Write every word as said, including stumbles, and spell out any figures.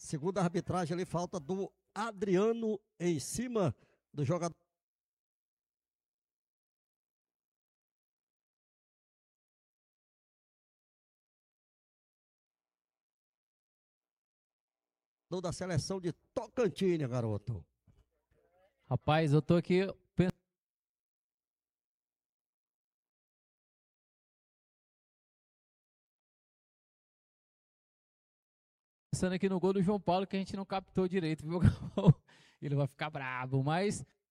Segundo a arbitragem, ali falta do Adriano em cima do jogador. Da seleção de Tocantins, garoto. Rapaz, eu tô aqui pensando aqui no gol do João Paulo que a gente não captou direito, viu? Ele vai ficar bravo, mas